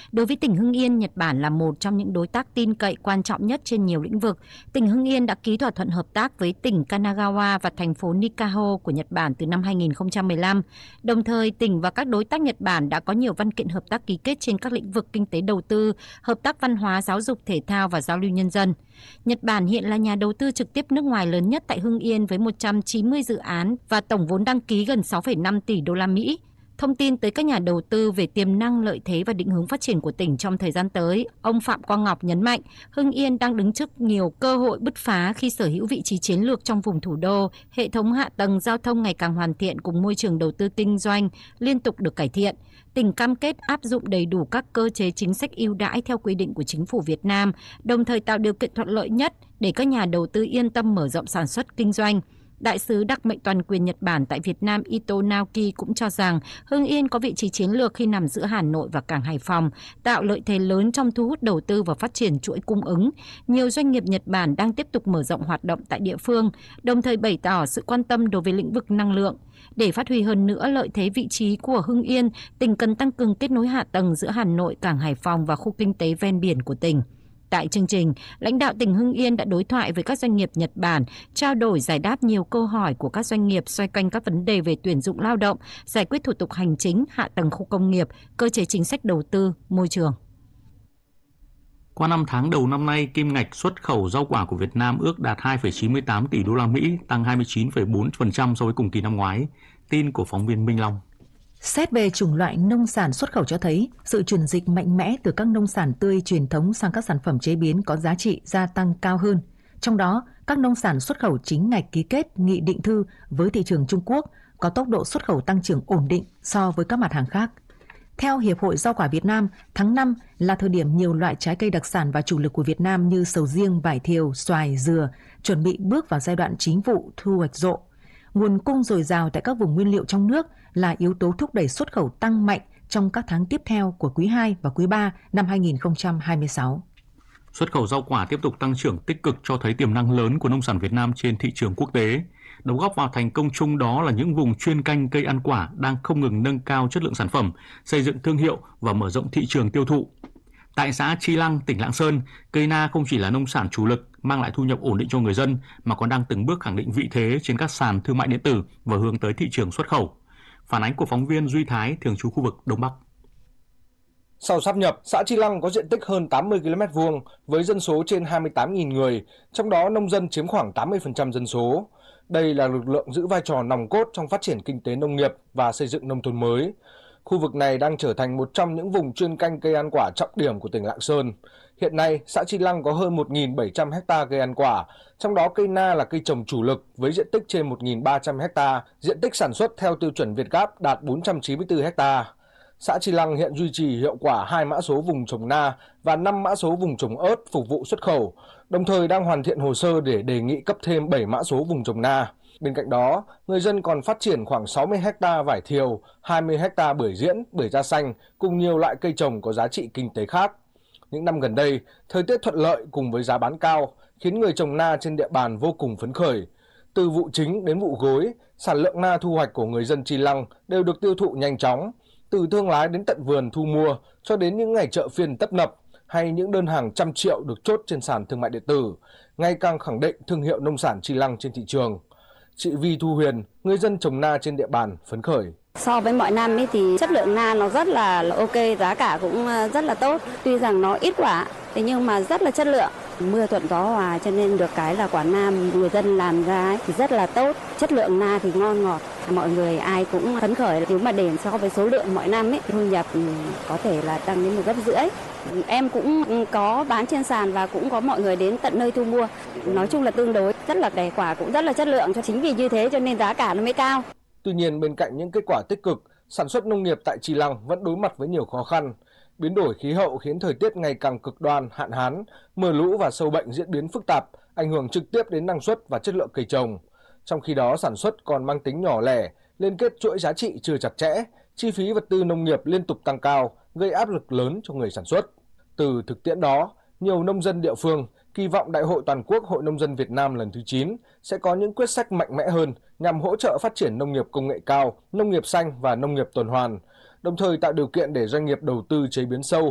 Đối với tỉnh Hưng Yên, Nhật Bản là một trong những đối tác tin cậy quan trọng nhất trên nhiều lĩnh vực. Tỉnh Hưng Yên đã ký thỏa thuận hợp tác với tỉnh Kanagawa và thành phố Nikaho của Nhật Bản từ năm 2015. Đồng thời, tỉnh và các đối tác Nhật Bản đã có nhiều văn kiện hợp tác ký kết trên các lĩnh vực kinh tế đầu tư, hợp tác văn hóa, giáo dục, thể thao và giao lưu nhân dân. Nhật Bản hiện là nhà đầu tư trực tiếp nước ngoài lớn nhất tại Hưng Yên với 190 dự án và tổng vốn đăng ký gần 6,5 tỷ đô la Mỹ. Thông tin tới các nhà đầu tư về tiềm năng, lợi thế và định hướng phát triển của tỉnh trong thời gian tới, ông Phạm Quang Ngọc nhấn mạnh Hưng Yên đang đứng trước nhiều cơ hội bứt phá khi sở hữu vị trí chiến lược trong vùng thủ đô, hệ thống hạ tầng giao thông ngày càng hoàn thiện cùng môi trường đầu tư kinh doanh liên tục được cải thiện. Tỉnh cam kết áp dụng đầy đủ các cơ chế chính sách ưu đãi theo quy định của chính phủ Việt Nam, đồng thời tạo điều kiện thuận lợi nhất để các nhà đầu tư yên tâm mở rộng sản xuất kinh doanh. Đại sứ đặc mệnh toàn quyền Nhật Bản tại Việt Nam Ito Naoki cũng cho rằng Hưng Yên có vị trí chiến lược khi nằm giữa Hà Nội và cảng Hải Phòng, tạo lợi thế lớn trong thu hút đầu tư và phát triển chuỗi cung ứng. Nhiều doanh nghiệp Nhật Bản đang tiếp tục mở rộng hoạt động tại địa phương, đồng thời bày tỏ sự quan tâm đối với lĩnh vực năng lượng. Để phát huy hơn nữa lợi thế vị trí của Hưng Yên, tỉnh cần tăng cường kết nối hạ tầng giữa Hà Nội, cảng Hải Phòng và khu kinh tế ven biển của tỉnh. Tại chương trình, lãnh đạo tỉnh Hưng Yên đã đối thoại với các doanh nghiệp Nhật Bản, trao đổi giải đáp nhiều câu hỏi của các doanh nghiệp xoay quanh các vấn đề về tuyển dụng lao động, giải quyết thủ tục hành chính, hạ tầng khu công nghiệp, cơ chế chính sách đầu tư, môi trường. Qua 5 tháng đầu năm nay, kim ngạch xuất khẩu rau quả của Việt Nam ước đạt 2,98 tỷ đô la Mỹ, tăng 29,4% so với cùng kỳ năm ngoái. Tin của phóng viên Minh Long. Xét về chủng loại nông sản xuất khẩu cho thấy, sự chuyển dịch mạnh mẽ từ các nông sản tươi truyền thống sang các sản phẩm chế biến có giá trị gia tăng cao hơn. Trong đó, các nông sản xuất khẩu chính ngạch ký kết nghị định thư với thị trường Trung Quốc có tốc độ xuất khẩu tăng trưởng ổn định so với các mặt hàng khác. Theo Hiệp hội Rau quả Việt Nam, tháng 5 là thời điểm nhiều loại trái cây đặc sản và chủ lực của Việt Nam như sầu riêng, vải thiều, xoài, dừa chuẩn bị bước vào giai đoạn chính vụ thu hoạch rộ. Nguồn cung dồi dào tại các vùng nguyên liệu trong nước là yếu tố thúc đẩy xuất khẩu tăng mạnh trong các tháng tiếp theo của quý 2 và quý 3 năm 2026. Xuất khẩu rau quả tiếp tục tăng trưởng tích cực cho thấy tiềm năng lớn của nông sản Việt Nam trên thị trường quốc tế. Đóng góp vào thành công chung đó là những vùng chuyên canh cây ăn quả đang không ngừng nâng cao chất lượng sản phẩm, xây dựng thương hiệu và mở rộng thị trường tiêu thụ. Tại xã Chi Lăng, tỉnh Lạng Sơn, cây na không chỉ là nông sản chủ lực mang lại thu nhập ổn định cho người dân mà còn đang từng bước khẳng định vị thế trên các sàn thương mại điện tử và hướng tới thị trường xuất khẩu. Phản ánh của phóng viên Duy Thái, thường trú khu vực Đông Bắc. Sau sáp nhập, xã Chi Lăng có diện tích hơn 80 km2 với dân số trên 28.000 người, trong đó nông dân chiếm khoảng 80% dân số. Đây là lực lượng giữ vai trò nòng cốt trong phát triển kinh tế nông nghiệp và xây dựng nông thôn mới. Khu vực này đang trở thành một trong những vùng chuyên canh cây ăn quả trọng điểm của tỉnh Lạng Sơn. Hiện nay, xã Chi Lăng có hơn 1.700 ha cây ăn quả, trong đó cây na là cây trồng chủ lực với diện tích trên 1.300 ha, diện tích sản xuất theo tiêu chuẩn Việt Gáp đạt 494 ha. Xã Chi Lăng hiện duy trì hiệu quả 2 mã số vùng trồng na và 5 mã số vùng trồng ớt phục vụ xuất khẩu, đồng thời đang hoàn thiện hồ sơ để đề nghị cấp thêm 7 mã số vùng trồng na. Bên cạnh đó, người dân còn phát triển khoảng 60 ha vải thiều, 20 ha bưởi diễn, bưởi da xanh cùng nhiều loại cây trồng có giá trị kinh tế khác. Những năm gần đây, thời tiết thuận lợi cùng với giá bán cao khiến người trồng na trên địa bàn vô cùng phấn khởi. Từ vụ chính đến vụ gối, sản lượng na thu hoạch của người dân Chi Lăng đều được tiêu thụ nhanh chóng. Từ thương lái đến tận vườn thu mua cho đến những ngày chợ phiên tấp nập hay những đơn hàng trăm triệu được chốt trên sàn thương mại điện tử, ngày càng khẳng định thương hiệu nông sản Chi Lăng trên thị trường. Chị Vi Thu Huyền, người dân trồng na trên địa bàn phấn khởi. So với mọi năm ấy thì chất lượng na nó rất là ok, giá cả cũng rất là tốt. Tuy rằng nó ít quả, thế nhưng mà rất là chất lượng. Mưa thuận gió hòa cho nên được cái là quả na người dân làm ra ấy thì rất là tốt. Chất lượng na thì ngon ngọt, mọi người ai cũng phấn khởi. Nếu mà để so với số lượng mọi năm ấy, thu nhập có thể là tăng đến 1,5 gấp. Em cũng có bán trên sàn và cũng có mọi người đến tận nơi thu mua. Nói chung là tương đối, rất là đẹp, quả cũng rất là chất lượng. Chính vì như thế cho nên giá cả nó mới cao. Tuy nhiên, bên cạnh những kết quả tích cực, sản xuất nông nghiệp tại Chi Lăng vẫn đối mặt với nhiều khó khăn. Biến đổi khí hậu khiến thời tiết ngày càng cực đoan, hạn hán, mưa lũ và sâu bệnh diễn biến phức tạp, ảnh hưởng trực tiếp đến năng suất và chất lượng cây trồng. Trong khi đó, sản xuất còn mang tính nhỏ lẻ, liên kết chuỗi giá trị chưa chặt chẽ, chi phí vật tư nông nghiệp liên tục tăng cao, gây áp lực lớn cho người sản xuất. Từ thực tiễn đó, nhiều nông dân địa phương kỳ vọng Đại hội Toàn quốc Hội Nông dân Việt Nam lần thứ 9 sẽ có những quyết sách mạnh mẽ hơn nhằm hỗ trợ phát triển nông nghiệp công nghệ cao, nông nghiệp xanh và nông nghiệp tuần hoàn, đồng thời tạo điều kiện để doanh nghiệp đầu tư chế biến sâu,